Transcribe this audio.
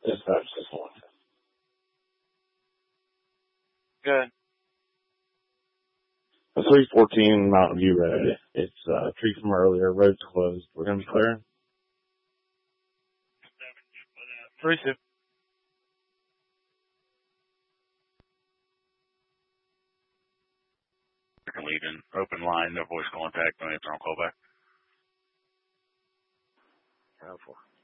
Dispatch this one. Good. 314 Mountain View Road. It's a tree from earlier. Road's closed. We're going to be clearing. 3-2. Leaving open line, no voice contact, no answer on callback. Helpful.